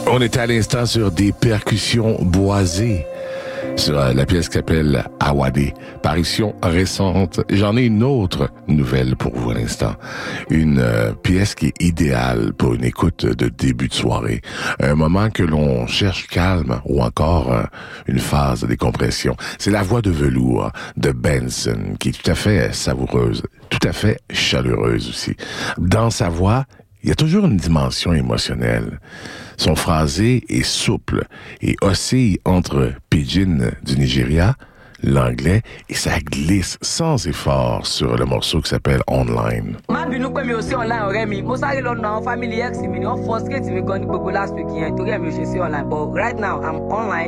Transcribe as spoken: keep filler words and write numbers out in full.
On était à l'instant sur des percussions boisées, sur la pièce qui s'appelle Awade, parution récente. J'en ai une autre nouvelle pour vous à l'instant. Une euh, pièce qui est idéale pour une écoute de début de soirée. Un moment que l'on cherche calme ou encore euh, une phase de décompression. C'est la voix de velours de Benson qui est tout à fait savoureuse, tout à fait chaleureuse aussi. Dans sa voix, il y a toujours une dimension émotionnelle. Son phrasé est souple et oscille entre pidgin du Nigeria, l'anglais, et ça glisse sans effort sur le morceau qui s'appelle Online. Right now, I'm online.